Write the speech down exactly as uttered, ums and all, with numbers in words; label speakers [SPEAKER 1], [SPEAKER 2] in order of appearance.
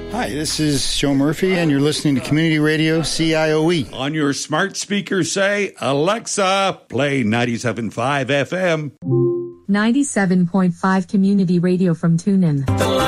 [SPEAKER 1] Hi, this is Joe Murphy, and you're listening to Community Radio C I O E.
[SPEAKER 2] On your smart speaker, say, Alexa, play ninety-seven point five F M.
[SPEAKER 3] ninety-seven point five Community Radio from TuneIn.